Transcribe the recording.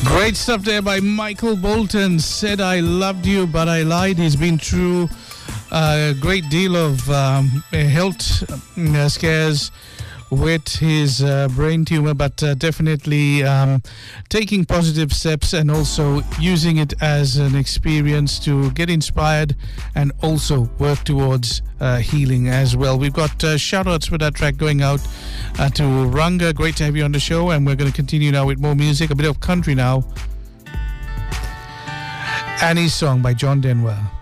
Great stuff there by Michael Bolton. Said I loved you, but I lied. He's been through a great deal of health scares with his brain tumor, but definitely taking positive steps and also using it as an experience to get inspired and also work towards healing as well. We've got shout-outs for that track going out to Ranga. Great to have you on the show, and we're going to continue now with more music, a bit of country now. Annie's Song by John Denver.